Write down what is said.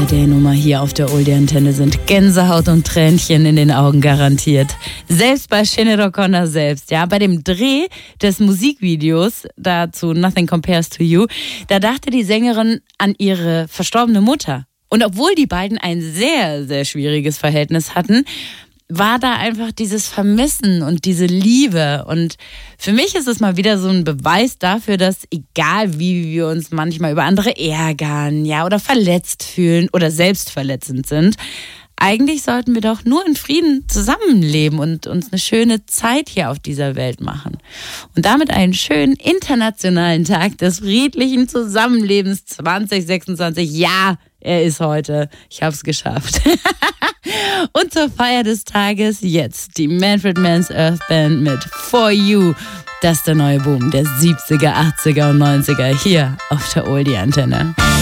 der Nummer hier auf der Oldie-Antenne sind Gänsehaut und Tränchen in den Augen garantiert. Selbst bei Sinéad O'Connor selbst, ja, bei dem Dreh des Musikvideos dazu Nothing Compares to You, da dachte die Sängerin an ihre verstorbene Mutter. Und obwohl die beiden ein sehr, sehr schwieriges Verhältnis hatten, war da einfach dieses Vermissen und diese Liebe. Und für mich ist es mal wieder so ein Beweis dafür, dass egal wie wir uns manchmal über andere ärgern, ja, oder verletzt fühlen oder selbstverletzend sind, eigentlich sollten wir doch nur in Frieden zusammenleben und uns eine schöne Zeit hier auf dieser Welt machen. Und damit einen schönen internationalen Tag des friedlichen Zusammenlebens 2026. Ja, er ist heute. Ich habe es geschafft. Und zur Feier des Tages jetzt die Manfred Mann's Earth Band mit For You. Das ist der neue Boom der 70er, 80er und 90er hier auf der Oldie-Antenne.